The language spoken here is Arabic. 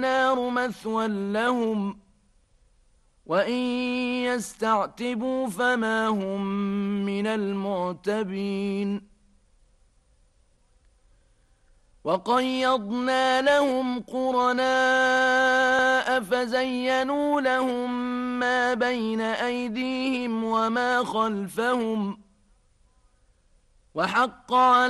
فالنار مثوى لهم وإن يستعتبوا فما هم من المعتبين وقيضنا لهم قرناء فزينوا لهم ما بين أيديهم وما خلفهم وحق